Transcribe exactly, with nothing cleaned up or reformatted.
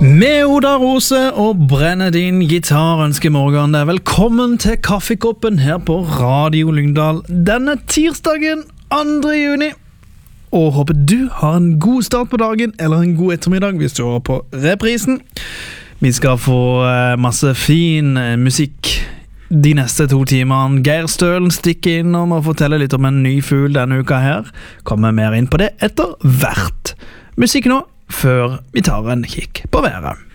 Med Oda Rose og Brenne din gitar ønsker morgen deg velkommen til kaffekoppen her på Radio Lyngdal denne tirsdagen andre juni. Og håper du har en god start på dagen eller en god ettermiddag hvis du hører på reprisen. Vi skal få masse fin musikk de neste to timene. Geir Stølen stikker innom og forteller litt om en ny fugl denne uka her. Kommer mer inn på det etter hvert. Musikk nå, før vi tar en kikk på været.